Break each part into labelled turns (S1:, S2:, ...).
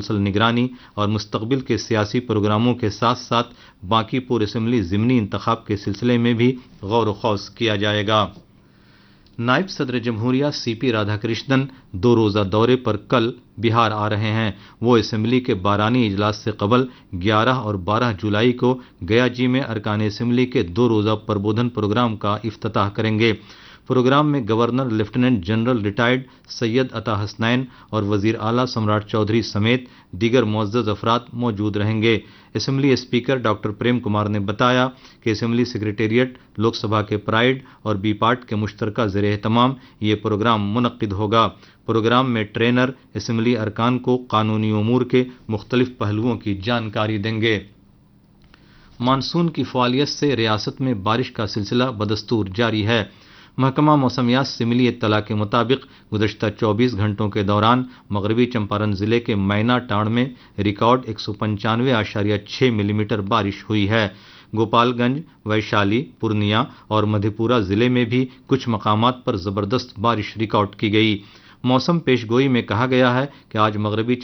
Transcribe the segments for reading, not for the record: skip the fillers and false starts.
S1: مسلسل نگرانی اور مستقبل کے سیاسی پروگراموں کے ساتھ ساتھ بانکی پور اسمبلی ضمنی انتخاب کے سلسلے میں بھی غور و خوض کیا جائے گا۔ نائب صدر جمہوریہ سی پی رادھا کرشنن 2 روزہ دورے پر کل بہار آ رہے ہیں۔ وہ اسمبلی کے بارانی اجلاس سے قبل 11 اور 12 جولائی کو گیا جی میں ارکان اسمبلی کے 2 روزہ پربودھن پروگرام کا افتتاح کریں گے۔ پروگرام میں گورنر لیفٹیننٹ جنرل ریٹائرڈ سید عطا حسنین اور وزیر اعلیٰ سمراٹ چودھری سمیت دیگر معزز افراد موجود رہیں گے۔ Assembly speaker doctor Prem Kumar نے بتایا کہ اسمبلی سیکریٹریٹ لوک سبھا کے پرائڈ اور بی پارٹ کے مشترکہ زیر اہتمام یہ پروگرام منعقد ہوگا۔ پروگرام میں ٹرینر اسمبلی ارکان کو قانونی امور کے مختلف پہلوؤں کی جانکاری دیں گے۔ مانسون کی فعالیت سے ریاست میں بارش کا سلسلہ بدستور جاری ہے۔ محکمہ موسمیات سے ملی اطلاع کے مطابق گزشتہ 24 گھنٹوں کے دوران مغربی چمپارن ضلع کے مینا ٹاڑ میں ریکارڈ 195.6 ملی میٹر بارش ہوئی ہے۔ گوپال گنج، ویشالی، پورنیا اور مدھے پورہ ضلع میں بھی کچھ مقامات پر زبردست بارش ریکارڈ کی گئی۔ موسم پیش گوئی میں کہا گیا ہے کہ آج مغربی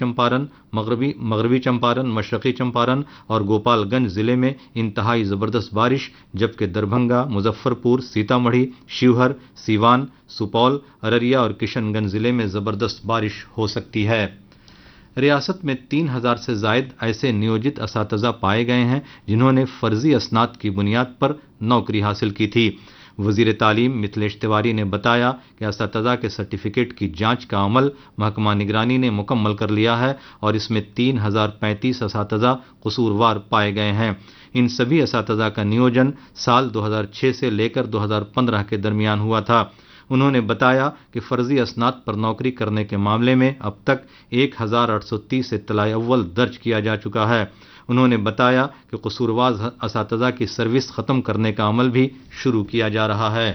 S1: چمپارن، مشرقی چمپارن اور گوپال گنج ضلع میں انتہائی زبردست بارش، جبکہ دربھنگا، مظفر پور، سیتامڑھی، شیوہر، سیوان، سپول، ارریا اور کشن گنج ضلع میں زبردست بارش ہو سکتی ہے۔ ریاست میں 3000 سے زائد ایسے نیوجت اساتذہ پائے گئے ہیں جنہوں نے فرضی اسناد کی بنیاد پر نوکری حاصل کی تھی۔ وزیر تعلیم متھلیش تیواری نے بتایا کہ اساتذہ کے سرٹیفکیٹ کی جانچ کا عمل محکمہ نگرانی نے مکمل کر لیا ہے اور اس میں 3035 اساتذہ قصوروار پائے گئے ہیں۔ ان سبھی اساتذہ کا نیوجن سال 2006 سے لے کر 2015 کے درمیان ہوا تھا۔ انہوں نے بتایا کہ فرضی اسناد پر نوکری کرنے کے معاملے میں اب تک 1830 اطلاع اول درج کیا جا چکا ہے۔ انہوں نے بتایا کہ قصوروار اساتذہ کی سروس ختم کرنے کا عمل بھی شروع کیا جا رہا ہے۔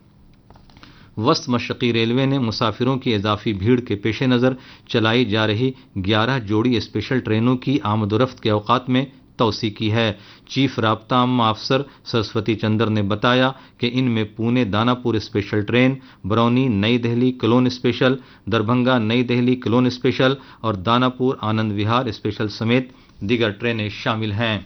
S1: وسط مشرقی ریلوے نے مسافروں کی اضافی بھیڑ کے پیش نظر چلائی جا رہی 11 جوڑی اسپیشل ٹرینوں کی آمد و رفت کے اوقات میں توسیع کی ہے۔ چیف رابطہ عامہ افسر سرسوتی چندر نے بتایا کہ ان میں پونے داناپور اسپیشل ٹرین، برونی نئی دہلی کلون اسپیشل، دربھنگا نئی دہلی کلون اسپیشل اور داناپور آنند وہار اسپیشل سمیت دیگر ٹرینیں شامل ہیں۔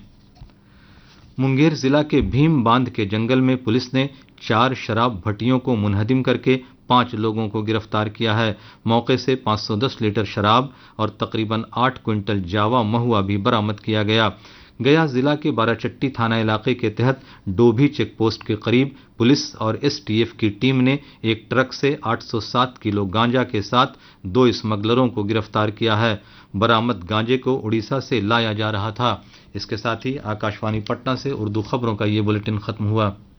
S1: منگیر ضلع کے بھیم باندھ کے جنگل میں پولیس نے 4 شراب بھٹیوں کو منہدم کر کے 5 لوگوں کو گرفتار کیا ہے۔ موقع سے 510 لیٹر شراب اور تقریباً 8 کوئنٹل جاوا مہوا بھی برآمد کیا گیا۔ گیا ضلع کے بارہ-چٹی تھانہ علاقے کے تحت ڈوبھی چیک پوسٹ کے قریب پولیس اور ایس ٹی ایف کی ٹیم نے ایک ٹرک سے 807 کلو گانجا کے ساتھ 2 اسمگلروں کو گرفتار کیا ہے۔ برآمد گانجے کو اڑیسہ سے لایا جا رہا تھا۔ اس کے ساتھ ہی آکاش وانی پٹنہ سے اردو خبروں کا یہ بلیٹن ختم ہوا۔